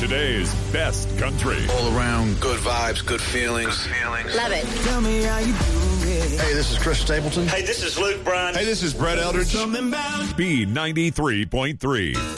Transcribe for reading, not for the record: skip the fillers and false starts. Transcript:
Today's best country. All around good vibes, good feelings. Love it. Tell me how you do it. Hey, this is Chris Stapleton. Hey, this is Luke Bryan. Hey, this is Brett Eldridge. Something about B93.3.